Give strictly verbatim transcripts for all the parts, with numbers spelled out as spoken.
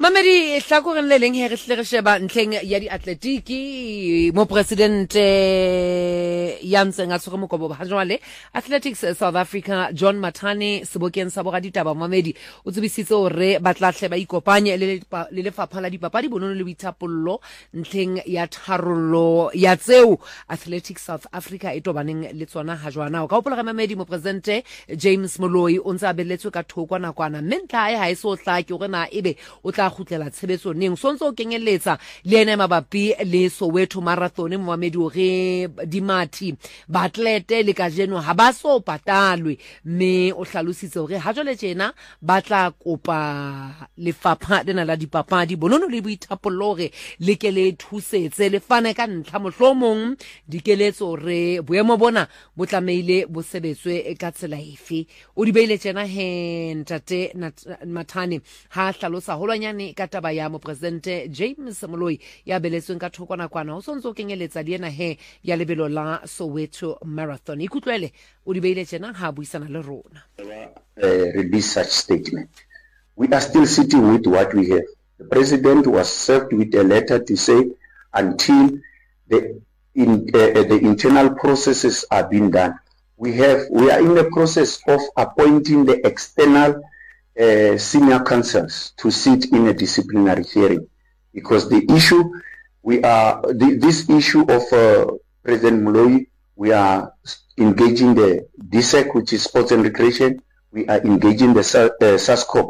Mamedi hlako re leleng he re hle re sheba ntleng ya di atletiki mo president ya ntseng a tshwere mokobo ba jwale Athletics South Africa John Mathane sebokeng sa boga ditaba Mamedi o tsebisitse hore ba tla hle ba ikopanye le le lefapha la dipapadi bonono le boithapollo ntleng ya tharollo ya tseo Athletics South Africa e tobaneng le tsona ha jwana ka hopola ga Mamedi mo president James Moloi o ntse a beletswe ka thoko nakwana mentla ya ha e so tla ke gore na ebe o tla khutlela tshebetso neng sontso o kenyeletsa le ena mabapi le Soweto Marathon Mohamedi o re dimathi ba atlete le ka jeno ha ba so patalwe me o hlalositse hore ha jole tjena ba tla kopa lefapha lena la dipapadi bonono le boithapollo hore le ke le thusetse le fane ka ntlha mohlomong dikeletso re boemo bona bo tlameile bo sebetswe ka tsela efe o di beile tjena he ntate Mathane ha hlalosa holwanyane ka taba ya mo president James Moloi ya beletsweng ka thokwana kwana o sontso kenyeletsa le ena he ya lebelo la Soweto Marathon ikutlwele o di beile tjena ha buisana le rona uh, release such statement. We are still sitting with what we have. The president was served with a letter to say until the in uh, the internal processes are being done. We have we are in the process of appointing the external Uh, senior counsels to sit in a disciplinary hearing because the issue we are the, this issue of uh, President Moloi, we are engaging the D S E C, which is Sports and Recreation. We are engaging the uh, SASCOC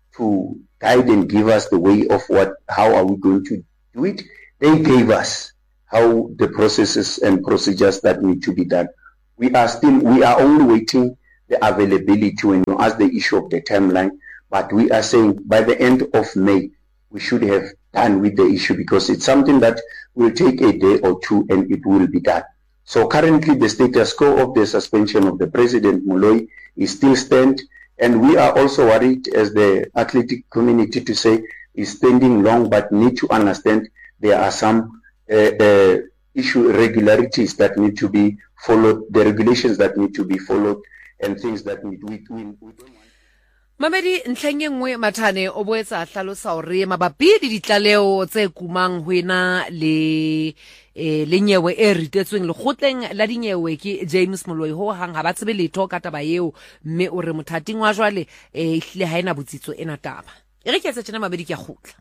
to guide and give us the way of what how are we going to do it. They gave us how the processes and procedures that need to be done. We are still we are only waiting the availability when you ask the issue of the timeline, but we are saying by the end of May, we should have done with the issue because it's something that will take a day or two and it will be done. So currently the status quo of the suspension of the President Moloi is still stand, and we are also worried as the athletic community to say is standing long, but need to understand there are some uh, uh, issue irregularities that need to be followed, the regulations that need to be followed, and things that we, we, we, we don't want. Mamedi ntleng engwe Mathane o boetsa hlalosa hore mabapi di ditlaleo tse kumang hoena le eh le nyewe e ritetsweng le khotleng la dinyewe ke James Moloi ho hang ha ba tsebe letho ka taba eo mme o re mothating wa jwale eh ihle ha ena botsitso ena taba e re ketsa tsena Mabedi ke a khutla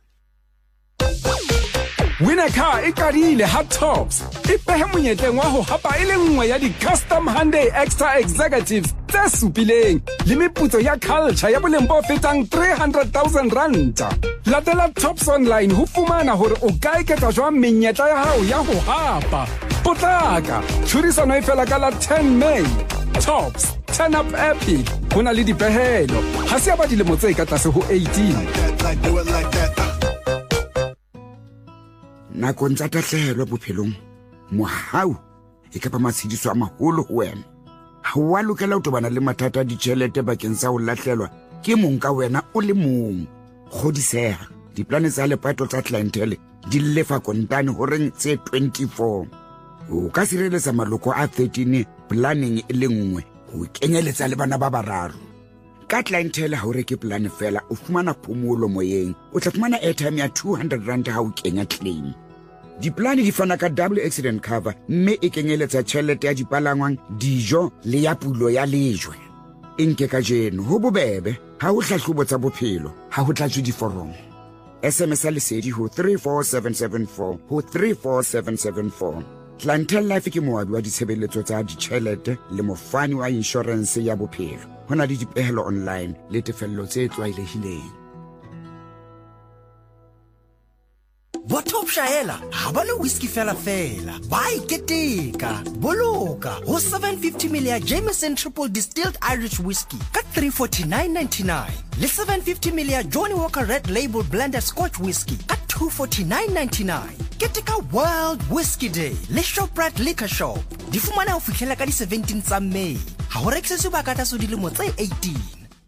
Winner car e kadile Hot Tops e pehe monyetleng wa ho hapa ile nngwe ya di custom Hyundai Extra Executives tse supileng le meputso ya culture ya boleng bo fetang three hundred thousand rand. Latela Tops online ho fumana hore o ka eketsa jwang menyetla ya hao ya ho hapa. Potlaka thurisano e fela ka la ten May. Tops turn up epic hona le dipehelo ha se ba dilemo tse ka tlase ho eighteen. Nakong tsa tahlehelo bophelong mohau e ka ba matshidiso a maholo ho wena ha wa lokela ho tobana le mathata a ditjhelete bakeng sa ho lahlelwa ke mong ka wena o le mong kgodiseha diplane tsa lepato tsa clientele di lefa kontane ho reng tse twenty-four o ka sireletsa maloko a thirteen planning e le nngwe ho kenyeletsa le bana ba bararo ka clientele ha o reke plan fela o fumana phomolo moyeng o tla fumana airtime ya two hundred rand ha o kenya claim. Diplane di fana ka double accident cover mme e kenyeletsa tjhelete ya dipalangwang dijo le ya pulo ya lejwe enke ka jeno ho bobebe ha o hlahlobo tsa bophelo ha ho tlatswe diforomo S M S lesedi ho three four seven seven four ho three four seven seven four. Clientele Life ke moabi wa ditshebeletso tsa ditjhelete le mofani wa insurance ya bophelo hona le dipehelo online le tefello tse tlwaelehileng. Bo Top Shaela ha ba le whisky fela fela ba iketeka boloka ho seven fifty milliliters Jameson Triple Distilled Irish Whiskey ka three forty-nine ninety-nine le seven fifty milliliters Johnny Walker Red Label Blended Scotch Whiskey ka two forty-nine ninety-nine. Keteka World Whiskey Day le Shoprite Liquor Shop di fumana ho fitlhela ka di seventeen tsa May ha ho rekisetswe ba ka tsa dilemo tse eighteen.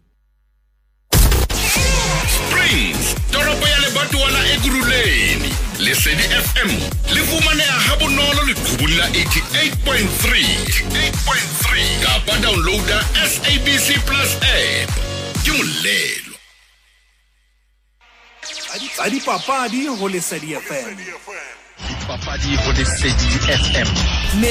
Springs toropo ya lebatowa la Ekurhuleni Lesedi F M le fumane ha bonolo le qhubulla eighty-eight point three eighty-eight point three ka ba downloada S A B C Plus app ke molelo tsa dipapadi ho Lesedi F M. Dipapadi ho Lesedi F M.